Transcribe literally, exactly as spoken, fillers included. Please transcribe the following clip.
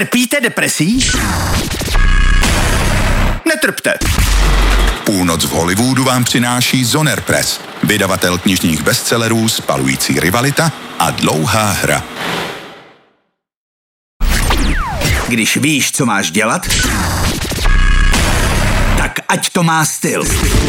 Trpíte depresí? Netrpte. Půlnoc v Hollywoodu vám přináší Zoner Press, vydavatel knižních bestsellerů Spalující rivalita a Dlouhá hra. Když víš, co máš dělat, tak ať to má styl.